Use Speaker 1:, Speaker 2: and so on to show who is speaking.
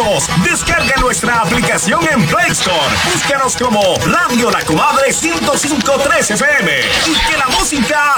Speaker 1: escucharnos. Descarga nuestra aplicación en Play Store. Búscanos como Radio La Comadre 105.3 FM y que la música